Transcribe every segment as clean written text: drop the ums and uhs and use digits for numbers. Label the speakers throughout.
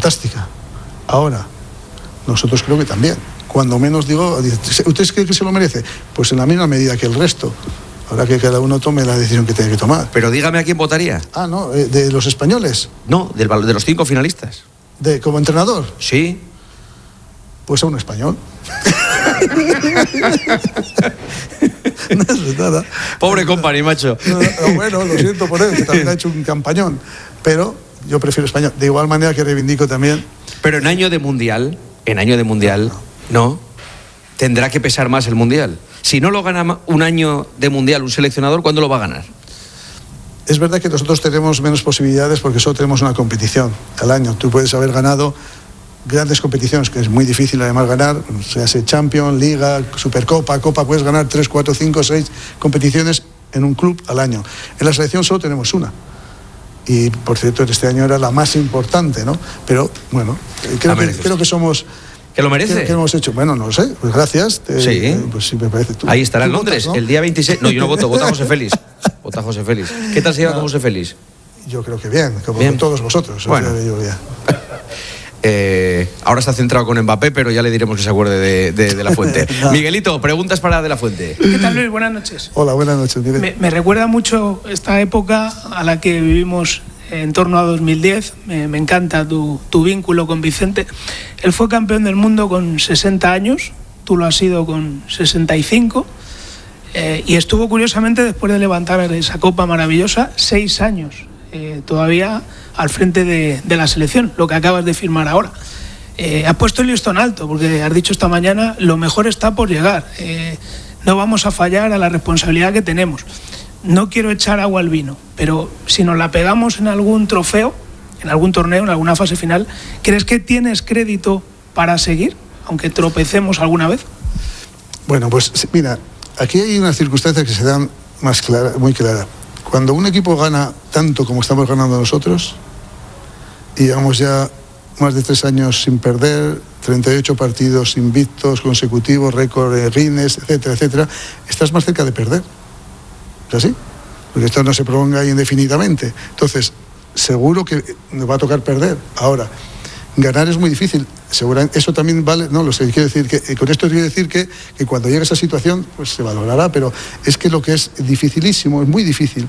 Speaker 1: fantástica. Ahora, nosotros creo que también. Cuando menos digo, ¿usted cree que se lo merece? Pues en la misma medida que el resto. Ahora que cada uno tome la decisión que tiene que tomar.
Speaker 2: Pero dígame a quién votaría.
Speaker 1: Ah, no, de los españoles.
Speaker 2: No, de los 5 finalistas.
Speaker 1: ¿Como entrenador?
Speaker 2: Sí.
Speaker 1: Pues a un español. No es nada.
Speaker 2: Pobre company, macho.
Speaker 1: No, bueno, lo siento por él, que también ha hecho un campañón. Pero yo prefiero español. De igual manera que reivindico también.
Speaker 2: Pero en año de mundial, no. Tendrá que pesar más el mundial. Si no lo gana un año de mundial un seleccionador, ¿cuándo lo va a ganar?
Speaker 1: Es verdad que nosotros tenemos menos posibilidades porque solo tenemos una competición al año. Tú puedes haber ganado grandes competiciones, que es muy difícil además ganar, sea Champions, Liga, Supercopa, Copa, puedes ganar 3, 4, 5, 6 competiciones en un club al año. En la selección solo tenemos una. Y por cierto, este año era la más importante, ¿no? Pero bueno, creo que somos...
Speaker 2: ¿Que lo merece?
Speaker 1: ¿Qué hemos hecho? Bueno, no lo sé. Pues gracias.
Speaker 2: Sí.
Speaker 1: Pues sí, me parece.
Speaker 2: Ahí estará en Londres,
Speaker 1: votas, ¿no?
Speaker 2: El día 26. No, yo no voto, vota José Félix. Vota José Félix. ¿Qué tal se lleva con José Félix?
Speaker 1: Yo creo que bien, como
Speaker 2: bien.
Speaker 1: con todos vosotros.
Speaker 2: Bueno.
Speaker 1: O sea, yo bien.
Speaker 2: Ahora está centrado con Mbappé, pero ya le diremos que se acuerde de La Fuente.
Speaker 1: No.
Speaker 2: Miguelito, preguntas para De La Fuente.
Speaker 3: ¿Qué tal, Luis? Buenas noches.
Speaker 1: Hola, buenas noches.
Speaker 3: Me recuerda mucho esta época a la que vivimos en torno a 2010. Me encanta tu vínculo con Vicente. Él fue campeón del mundo con 60 años, tú lo has sido con 65, y estuvo curiosamente, después de levantar esa copa maravillosa, 6 años todavía al frente de la selección, lo que acabas de firmar ahora. Has puesto el listón alto, porque has dicho esta mañana, lo mejor está por llegar. No vamos a fallar a la responsabilidad que tenemos. No quiero echar agua al vino, pero si nos la pegamos en algún trofeo, en algún torneo, en alguna fase final, ¿crees que tienes crédito para seguir, aunque tropecemos alguna vez?
Speaker 1: Bueno, pues mira, aquí hay unas circunstancias que se dan muy claras. Cuando un equipo gana tanto como estamos ganando nosotros, y llevamos ya más de 3 años sin perder, 38 partidos invictos consecutivos, récord de rines, etcétera, etcétera, estás más cerca de perder. ¿Es así? Porque esto no se prolonga indefinidamente. Entonces, seguro que nos va a tocar perder. Ahora, ganar es muy difícil. Seguramente, eso también vale, no lo sé, quiero decir que con esto quiero decir que cuando llegue a esa situación, pues se valorará, pero es que lo que es dificilísimo, es muy difícil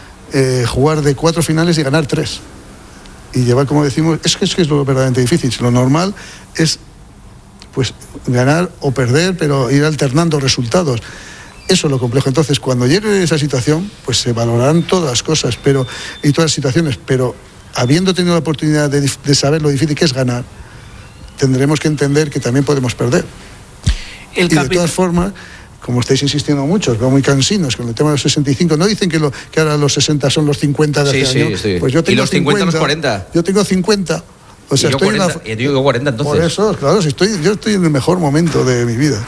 Speaker 1: jugar de 4 finales y ganar 3. Y llevar, como decimos, es que es lo verdaderamente difícil. Lo normal es pues ganar o perder, pero ir alternando resultados. Eso es lo complejo. Entonces, cuando llegue esa situación, pues se valorarán todas las cosas y todas las situaciones, pero habiendo tenido la oportunidad de saber lo difícil que es ganar, tendremos que entender que también podemos perder. Y de todas formas, como estáis insistiendo mucho, os veo muy cansinos con el tema de los 65, ¿no dicen que ahora los 60 son los 50 de hace años?
Speaker 2: Sí.
Speaker 1: Pues yo tengo
Speaker 2: y los 50 los 40.
Speaker 1: Yo tengo 50. O sea,
Speaker 2: y yo
Speaker 1: estoy
Speaker 2: 40, y yo digo 40 entonces.
Speaker 1: Por eso, claro, yo estoy en el mejor momento de mi vida.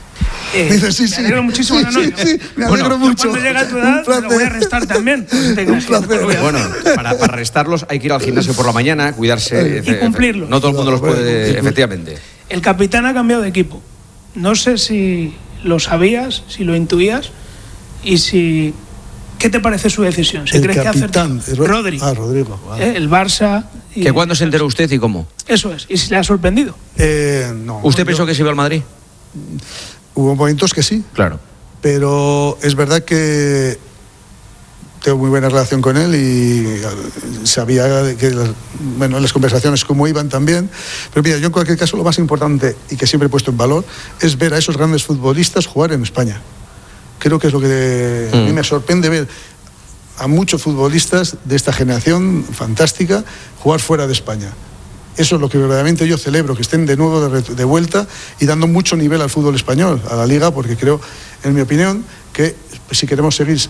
Speaker 3: Me alegro muchísimo.
Speaker 1: Me alegro mucho.
Speaker 3: Cuando llega a tu edad, te lo voy a restar también.
Speaker 1: Un placer.
Speaker 2: Bueno, para restarlos hay que ir al gimnasio por la mañana, cuidarse.
Speaker 3: Y cumplirlo.
Speaker 2: No todo el mundo los puede, efectivamente.
Speaker 3: El capitán ha cambiado de equipo. No sé si lo sabías, si lo intuías, y si... ¿Qué te parece su decisión? ¿Se cree que acertó? Rodri.
Speaker 1: Rodrigo. Vale.
Speaker 3: El Barça...
Speaker 2: ¿Que cuándo se enteró usted y cómo?
Speaker 3: Eso es. ¿Y si le ha sorprendido?
Speaker 1: No.
Speaker 2: ¿Usted pensó que se iba al Madrid?
Speaker 1: Hubo momentos que sí.
Speaker 2: Claro.
Speaker 1: Pero es verdad que tengo muy buena relación con él y sabía que las conversaciones cómo iban también. Pero mira, yo en cualquier caso lo más importante y que siempre he puesto en valor es ver a esos grandes futbolistas jugar en España. Creo que es lo que a mí me sorprende ver a muchos futbolistas de esta generación fantástica jugar fuera de España. Eso es lo que verdaderamente yo celebro, que estén de nuevo de vuelta y dando mucho nivel al fútbol español, a la Liga, porque creo, en mi opinión, que si queremos seguir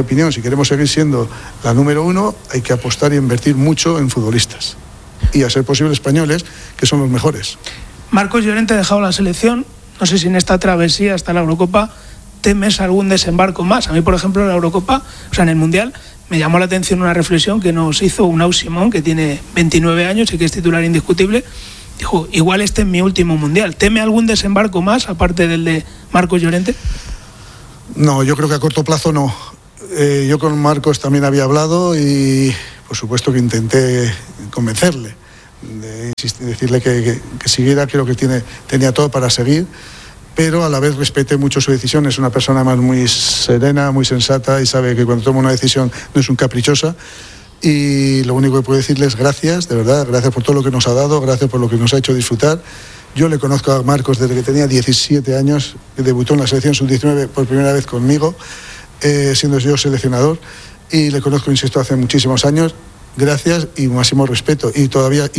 Speaker 1: siendo la número 1, hay que apostar y invertir mucho en futbolistas. Y a ser posible españoles, que son los mejores.
Speaker 3: Marcos Llorente ha dejado la selección. No sé si en esta travesía hasta la Eurocopa temes algún desembarco más. A mí, por ejemplo, en la Eurocopa, o sea, en el Mundial, me llamó la atención una reflexión que nos hizo Unai Simón, que tiene 29 años y que es titular indiscutible. Dijo, igual este es mi último Mundial. ¿Teme algún desembarco más, aparte del de Marcos Llorente?
Speaker 1: No, yo creo que a corto plazo no. Yo con Marcos también había hablado y, por supuesto, que intenté convencerle. decirle que siguiera, creo que tenía todo para seguir, pero a la vez respete mucho su decisión. Es una persona más muy serena, muy sensata, y sabe que cuando toma una decisión no es un caprichosa. Y lo único que puedo decirles es gracias, de verdad, gracias por todo lo que nos ha dado, gracias por lo que nos ha hecho disfrutar. Yo le conozco a Marcos desde que tenía 17 años, que debutó en la selección sub-19 por primera vez conmigo, siendo yo seleccionador, y le conozco, insisto, hace muchísimos años. Gracias y máximo respeto. Y todavía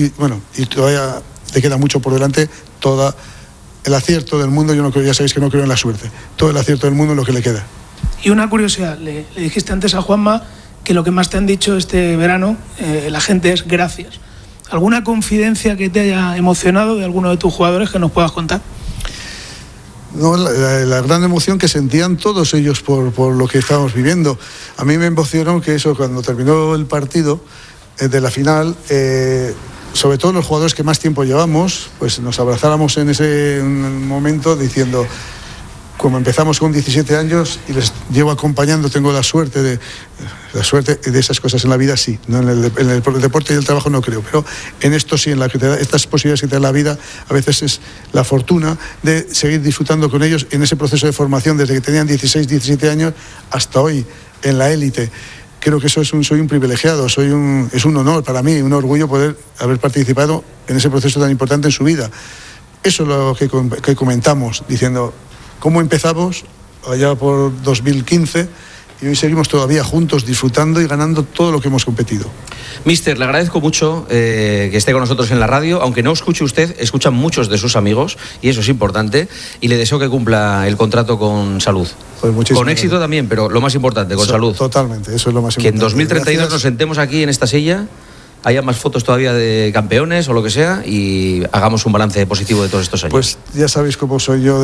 Speaker 1: te queda mucho por delante, todo el acierto del mundo. Yo no creo, ya sabéis que no creo en la suerte, todo el acierto del mundo es lo que le queda.
Speaker 3: Y una curiosidad, le dijiste antes a Juanma que lo que más te han dicho este verano, la gente, es gracias. ¿Alguna confidencia que te haya emocionado de alguno de tus jugadores que nos puedas contar?
Speaker 1: No, la gran emoción que sentían todos ellos por lo que estábamos viviendo. A mí me emocionó que eso, cuando terminó el partido de la final, sobre todo los jugadores que más tiempo llevamos, pues nos abrazáramos en ese momento diciendo, como empezamos con 17 años y les llevo acompañando, tengo la suerte de esas cosas en la vida, sí, no en el deporte y el trabajo no creo, pero en esto sí, en la que estas posibilidades que te da la vida, a veces es la fortuna de seguir disfrutando con ellos en ese proceso de formación desde que tenían 16, 17 años hasta hoy en la élite. Creo que eso soy un privilegiado, es un honor para mí, un orgullo poder haber participado en ese proceso tan importante en su vida. Eso es lo que comentamos, diciendo cómo empezamos allá por 2015 y hoy seguimos todavía juntos disfrutando y ganando todo lo que hemos competido.
Speaker 2: Mister, le agradezco mucho que esté con nosotros en la radio. Aunque no escuche usted, escuchan muchos de sus amigos y eso es importante, y le deseo que cumpla el contrato con salud.
Speaker 1: Pues
Speaker 2: con éxito gracias. También, pero lo más importante, con salud.
Speaker 1: Totalmente, eso es lo más importante.
Speaker 2: Que en 2032
Speaker 1: gracias. Nos
Speaker 2: sentemos aquí en esta silla, haya más fotos todavía de campeones o lo que sea, y hagamos un balance positivo de todos estos años.
Speaker 1: Pues ya sabéis cómo soy yo,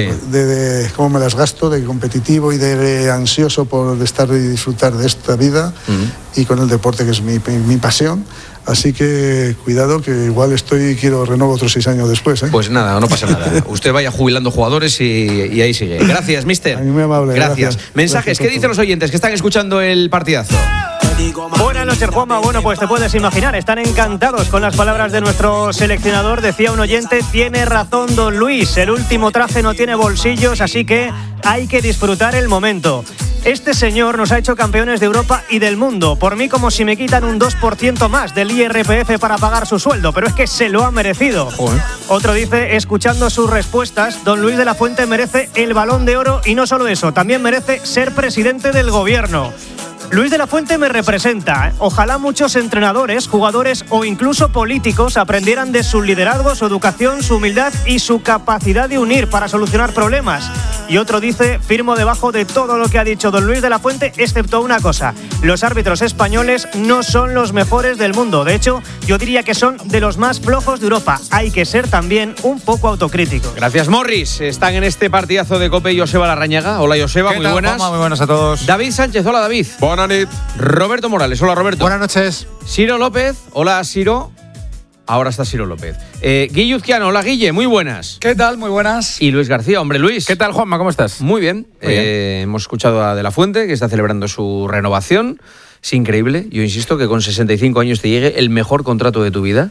Speaker 1: de cómo me las gasto, de competitivo y de ansioso por estar y disfrutar de esta vida y con el deporte, que es mi pasión. Así que cuidado, que igual quiero renovar otros 6 años después, ¿eh?
Speaker 2: Pues nada, no pasa nada. Usted vaya jubilando jugadores y ahí sigue. Gracias, mister.
Speaker 1: Muy amable.
Speaker 2: Gracias. Mensajes, ¿qué dicen los oyentes que están escuchando el partidazo?
Speaker 4: Buenas noches, Juanma. Bueno, pues te puedes imaginar, están encantados con las palabras de nuestro seleccionador. Decía un oyente, tiene razón don Luis, el último traje no tiene bolsillos, así que hay que disfrutar el momento. Este señor nos ha hecho campeones de Europa y del mundo. Por mí, como si me quitan un 2% más del IRPF para pagar su sueldo, pero es que se lo ha merecido. Joder. Otro dice, escuchando sus respuestas, don Luis de la Fuente merece el Balón de Oro, y no solo eso, también merece ser presidente del gobierno. Luis de la Fuente me representa. Ojalá muchos entrenadores, jugadores o incluso políticos aprendieran de su liderazgo, su educación, su humildad y su capacidad de unir para solucionar problemas. Y otro dice, firmo debajo de todo lo que ha dicho don Luis de la Fuente, excepto una cosa: los árbitros españoles no son los mejores del mundo. De hecho, yo diría que son de los más flojos de Europa. Hay que ser también un poco autocríticos.
Speaker 2: Gracias, Morris. Están en este partidazo de COPE Joseba Larrañaga. Hola, Joseba, muy buenas.
Speaker 5: Muy buenas a todos.
Speaker 2: David Sánchez, hola, David.
Speaker 5: Buenas noches.
Speaker 2: Roberto Morales, hola, Roberto.
Speaker 5: Buenas noches.
Speaker 2: Ciro López, hola, Ciro. Ahora está Ciro López. Guille Uzquiano, hola, Guille, muy buenas.
Speaker 6: ¿Qué tal? Muy buenas.
Speaker 2: Y Luis García, hombre, Luis.
Speaker 5: ¿Qué tal, Juanma? ¿Cómo estás?
Speaker 2: Muy bien. Hemos escuchado a De la Fuente, que está celebrando su renovación. Es increíble. Yo insisto que con 65 años te llegue el mejor contrato de tu vida.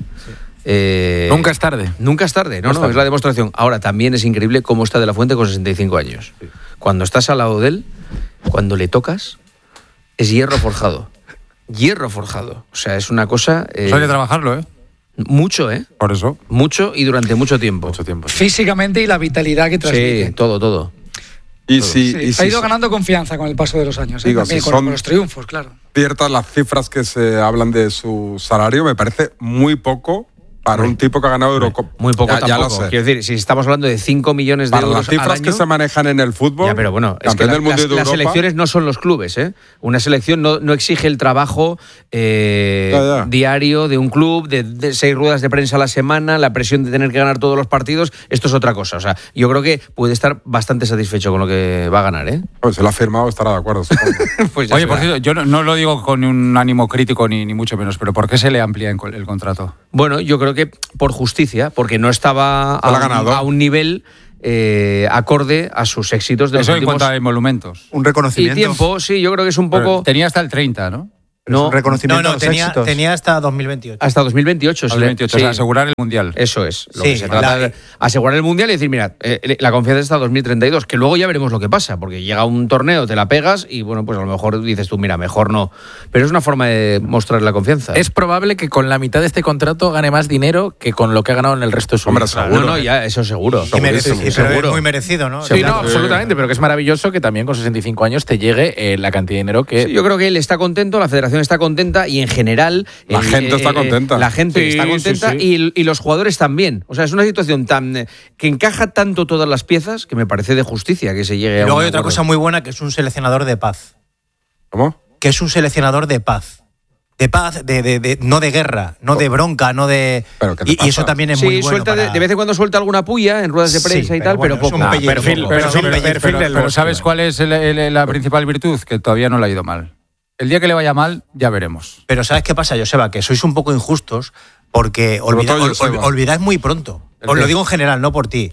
Speaker 5: Sí. Nunca es tarde.
Speaker 2: Nunca es tarde, no, es la demostración. Ahora, también es increíble cómo está De la Fuente con 65 años. Sí. Cuando estás al lado de él, cuando le tocas, es hierro forjado. Hierro forjado. O sea, es una cosa...
Speaker 5: Hay que trabajarlo, ¿eh?
Speaker 2: Mucho, ¿eh?
Speaker 5: Por eso.
Speaker 2: Mucho y durante mucho tiempo.
Speaker 5: Mucho tiempo. Sí.
Speaker 6: Físicamente y la vitalidad que transmite.
Speaker 2: Sí, todo.
Speaker 6: Ha ido ganando confianza con el paso de los años.
Speaker 7: Digo,
Speaker 6: también
Speaker 7: si
Speaker 6: con los triunfos, claro.
Speaker 7: Ciertas las cifras que se hablan de su salario, me parece muy poco para un tipo que ha ganado Eurocopa.
Speaker 2: Muy poco
Speaker 7: ya
Speaker 2: tampoco.
Speaker 7: Lo sé.
Speaker 2: Quiero decir, si estamos hablando de 5 millones de
Speaker 7: para
Speaker 2: euros
Speaker 7: las cifras
Speaker 2: al año,
Speaker 7: que se manejan en el fútbol,
Speaker 2: ya, pero bueno, es que
Speaker 7: del mundo y de
Speaker 2: las
Speaker 7: Europa,
Speaker 2: selecciones no son los clubes, ¿eh? Una selección no exige el trabajo diario de un club, de 6 ruedas de prensa a la semana, la presión de tener que ganar todos los partidos. Esto es otra cosa. O sea, yo creo que puede estar bastante satisfecho con lo que va a ganar, ¿eh?
Speaker 7: Pues se lo ha firmado, estará de acuerdo.
Speaker 2: Pues
Speaker 5: oye, por cierto, yo no lo digo con un ánimo crítico ni mucho menos, pero ¿por qué se le amplía el contrato?
Speaker 2: Bueno, yo creo que por justicia, porque no estaba a un nivel acorde a sus éxitos de los
Speaker 5: últimos...
Speaker 2: últimos...
Speaker 5: Eso en cuanto a emolumentos.
Speaker 8: Un reconocimiento.
Speaker 2: Y tiempo, sí, yo creo que es un poco...
Speaker 5: Pero tenía hasta el 30, ¿no?
Speaker 2: No,
Speaker 8: un reconocimiento
Speaker 9: no,
Speaker 8: a los éxitos.
Speaker 9: tenía hasta 2028.
Speaker 2: Hasta 2028.
Speaker 5: 2028, o sea, asegurar el Mundial.
Speaker 2: Eso es. Lo que se trata de asegurar el Mundial y decir, mira, la confianza está 2032, que luego ya veremos lo que pasa, porque llega un torneo, te la pegas y bueno, pues a lo mejor dices tú, mira, mejor no. Pero es una forma de mostrar la confianza.
Speaker 10: Es probable que con la mitad de este contrato gane más dinero que con lo que ha ganado en el resto de su vida.
Speaker 2: No, ya, eso seguro.
Speaker 9: Pero es muy merecido, ¿no?
Speaker 10: Sí, no, absolutamente, pero que es maravilloso que también con 65 años te llegue la cantidad de dinero que...
Speaker 2: Sí, yo creo que él está contento, la federación está contenta y en general...
Speaker 7: La gente está contenta.
Speaker 2: La gente está contenta y los jugadores también. O sea, es una situación que encaja tanto todas las piezas que me parece de justicia que se llegue a...
Speaker 9: Luego hay otra cosa muy buena, que es un seleccionador de paz.
Speaker 7: ¿Cómo?
Speaker 9: Que es un seleccionador de paz. De paz, no de guerra, no de bronca, no de... Y eso también es muy bueno.
Speaker 2: De vez en cuando suelta alguna puya en ruedas de prensa y tal, pero poco.
Speaker 5: Pero ¿sabes cuál es la principal virtud? Que todavía no le ha ido mal. El día que le vaya mal, ya veremos.
Speaker 9: Pero ¿sabes qué pasa, Joseba? Que sois un poco injustos porque olvidáis muy pronto. Os lo digo en general, no por ti.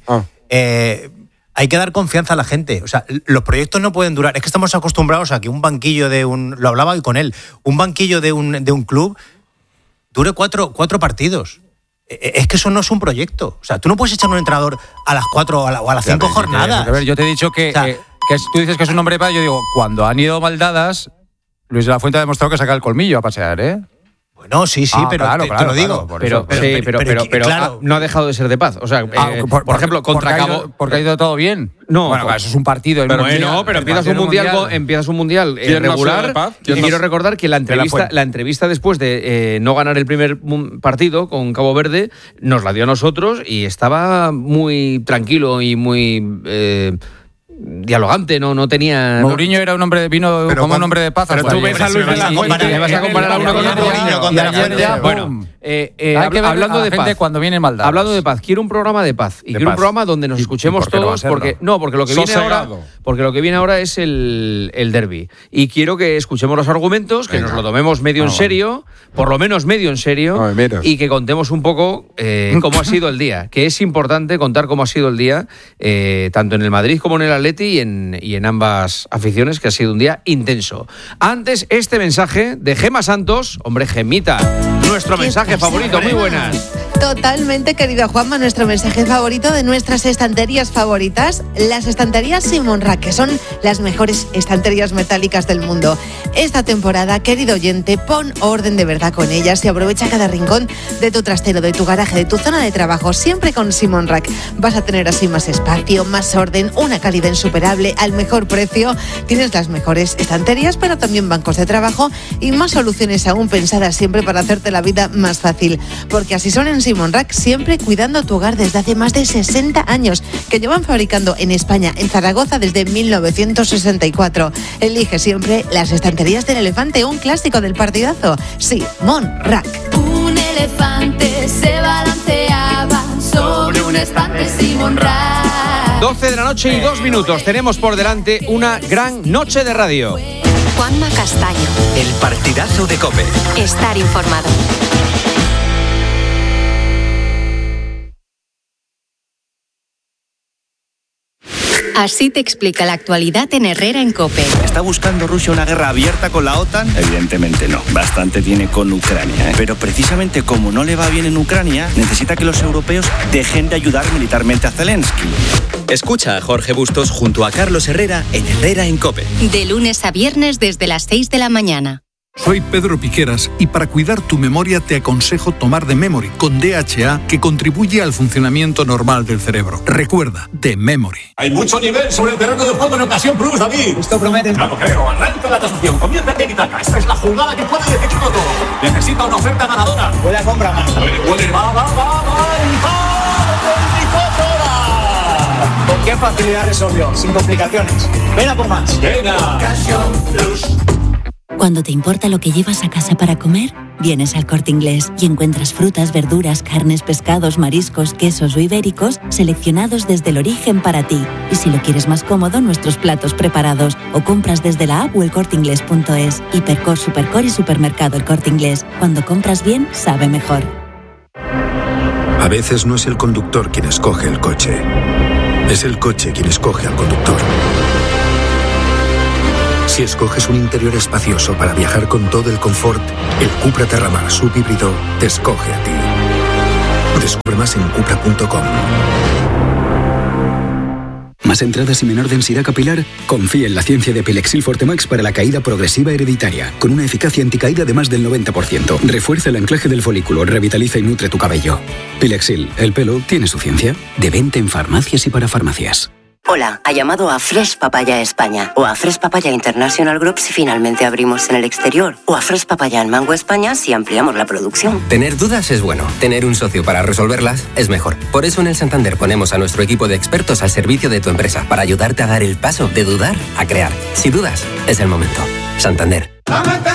Speaker 9: Hay que dar confianza a la gente. O sea, los proyectos no pueden durar. Es que estamos acostumbrados a que un banquillo lo hablaba hoy con él, un banquillo de un club dure cuatro partidos. Es que eso no es un proyecto. O sea, tú no puedes echar un entrenador a las 4 o a las 5 jornadas.
Speaker 5: A ver, yo te he dicho que tú dices que es un hombre de paz. Yo digo, cuando han ido mal dadas, Luis de la Fuente ha demostrado que saca el colmillo a pasear, ¿eh?
Speaker 9: Bueno, sí, pero
Speaker 5: claro,
Speaker 9: te lo digo.
Speaker 5: Claro,
Speaker 2: pero
Speaker 9: claro.
Speaker 2: no ha dejado de ser de paz. O sea, por ejemplo, contra Cabo...
Speaker 5: Porque ha ido todo bien.
Speaker 2: No,
Speaker 5: bueno, eso es un partido.
Speaker 2: Pero empiezas un mundial regular. Y quiero recordar que la entrevista después de no ganar el primer partido con Cabo Verde nos la dio a nosotros y estaba muy tranquilo y muy... dialogante, no tenía...
Speaker 5: Mourinho era un hombre vino como un hombre de paz.
Speaker 2: Pero tú ves a Luis de la Fuente, ¿le vas a comparar a uno con otro? Bueno, hablando de paz,
Speaker 5: cuando viene maldad.
Speaker 2: Hablando de paz, quiero un programa de paz y quiero un programa donde nos escuchemos todos, porque lo que viene ahora es el derbi y quiero que escuchemos los argumentos, que nos lo tomemos medio en serio, por lo menos medio en serio, y que contemos un poco cómo ha sido el día, que es importante contar cómo ha sido el día, tanto en el Madrid como en el Atleti y en ambas aficiones, que ha sido un día intenso. Antes, este mensaje de Gema Santos, hombre, Gemita, nuestro mensaje favorito, muy buenas.
Speaker 11: Totalmente, querido Juanma, nuestro mensaje favorito de nuestras estanterías favoritas, las estanterías Simon Rack, que son las mejores estanterías metálicas del mundo. Esta temporada, querido oyente, pon orden de verdad con ellas y aprovecha cada rincón de tu trastero, de tu garaje, de tu zona de trabajo, siempre con Simon Rack. Vas a tener así más espacio, más orden, una calidad insuperable al mejor precio. Tienes las mejores estanterías, pero también bancos de trabajo y más soluciones aún pensadas siempre para hacerte la vida más fácil. Porque así son en Simon Rack, siempre cuidando tu hogar desde hace más de 60 años, que llevan fabricando en España, en Zaragoza, desde 1964. Elige siempre las estanterías del elefante, un clásico del partidazo. Simon Rack.
Speaker 12: Un elefante se balanceaba sobre un estante Simon Rack.
Speaker 2: 12 de la noche y 2 minutos. Tenemos por delante una gran noche de radio.
Speaker 13: Juanma Castaño.
Speaker 14: El partidazo de COPE.
Speaker 13: Estar informado. Así te explica la actualidad en Herrera en COPE.
Speaker 15: ¿Está buscando Rusia una guerra abierta con la OTAN? Evidentemente no. Bastante tiene con Ucrania, ¿eh? Pero precisamente como no le va bien en Ucrania, necesita que los europeos dejen de ayudar militarmente a Zelensky.
Speaker 14: Escucha a Jorge Bustos junto a Carlos Herrera en Herrera en COPE.
Speaker 13: De lunes a viernes desde las 6 de la mañana.
Speaker 16: Soy Pedro Piqueras y para cuidar tu memoria te aconsejo tomar The Memory con DHA, que contribuye al funcionamiento normal del cerebro. Recuerda, The Memory.
Speaker 17: Hay mucho nivel sobre el terreno de juego en Ocasión Plus, David. Esto promete. Claro, creo. Arranca la tasación. Comienza en Tiki-Taka. Esta es la jugada que puede decidirlo todo. Necesita una oferta ganadora. Puede comprar más. Puede. Va. ¿Con qué facilidad resolvió? Sin complicaciones. Ven a por más. Venga. Ocasión Plus.
Speaker 18: Cuando te importa lo que llevas a casa para comer, vienes al Corte Inglés y encuentras frutas, verduras, carnes, pescados, mariscos, quesos o ibéricos seleccionados desde el origen para ti. Y si lo quieres más cómodo, nuestros platos preparados o compras desde la app o elcorteinglés.es. Hipercor, Supercor y Supermercado El Corte Inglés. Cuando compras bien, sabe mejor.
Speaker 19: A veces no es el conductor quien escoge el coche. Es el coche quien escoge al conductor. Si escoges un interior espacioso para viajar con todo el confort, el Cupra Terramar Sub híbrido te escoge a ti. Descubre más en cupra.com.
Speaker 8: ¿Más entradas y menor densidad capilar? Confía en la ciencia de Pilexil Forte Max para la caída progresiva hereditaria, con una eficacia anticaída de más del 90%. Refuerza el anclaje del folículo, revitaliza y nutre tu cabello. Pilexil, el pelo tiene su ciencia. De venta en farmacias y para farmacias.
Speaker 20: Hola, ha llamado a Fresh Papaya España o a Fresh Papaya International Group si finalmente abrimos en el exterior o a Fresh Papaya en Mango España si ampliamos la producción.
Speaker 21: Tener dudas es bueno, tener un socio para resolverlas es mejor. Por eso en el Santander ponemos a nuestro equipo de expertos al servicio de tu empresa para ayudarte a dar el paso de dudar a crear. Si dudas, es el momento. Santander.